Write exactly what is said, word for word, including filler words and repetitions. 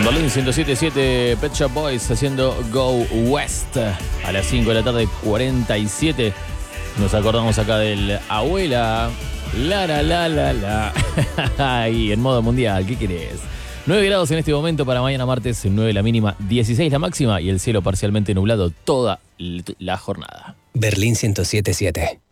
En Berlín ciento siete punto siete, Pet Shop Boys haciendo Go West a las cinco de la tarde, cuarenta y siete. Nos acordamos acá del Abuela. La la la la la. Y en modo mundial, ¿qué querés? nueve grados en este momento para mañana martes, nueve la mínima, dieciséis la máxima y el cielo parcialmente nublado toda la jornada. Berlín ciento siete punto siete.